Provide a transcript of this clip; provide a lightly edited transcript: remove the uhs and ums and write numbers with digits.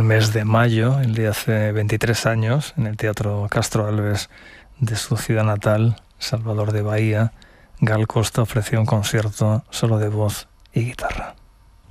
mes de mayo, el día hace 23 años, en el Teatro Castro Alves de su ciudad natal, Salvador de Bahía, Gal Costa ofreció un concierto solo de voz y guitarra.